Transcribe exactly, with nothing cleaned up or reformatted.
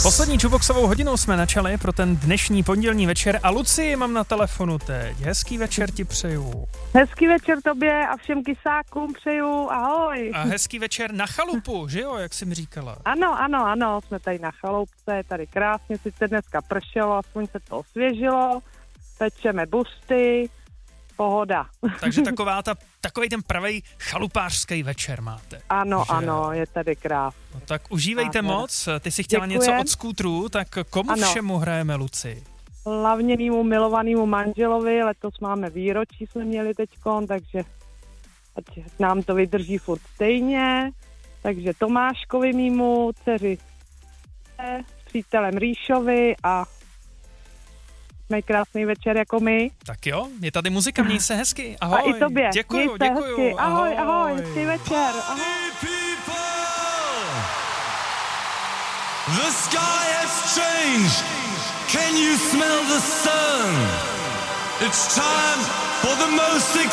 Poslední Jukeboxovou hodinou jsme načali pro ten dnešní pondělní večer a Lucii mám na telefonu teď. Hezký večer ti přeju. Hezký večer tobě a všem kysákům přeju, ahoj. A hezký večer na chalupu, že jo, jak jsi mi říkala. Ano, ano, ano, jsme tady na chaloupce, tady krásně, sice dneska pršelo, aspoň se to osvěžilo, pečeme buřty, pohoda. Takže taková ta, takovej ten pravej chalupářský večer máte. Ano, že? Ano, je tady krásně. No, tak užívejte Ano. moc, ty si chtěla Děkujem. něco od skútrů, tak komu Ano. všemu hrajeme, Luci? Hlavně mýmu milovanému manželovi, letos máme výročí, jsme měli teďkon, takže ať nám to vydrží furt stejně. Takže Tomáškovi mýmu, dceři s přítelem Ríšovi a mají krásný večer jako my. Tak jo, je tady muzika, měj se hezky, ahoj. A i tobě. Děkuju, Měj se děkuju, hezky. Ahoj, ahoj. ahoj, hezký večer. Ahoj. The sky has changed. Can you smell the sun? It's time for the most exciting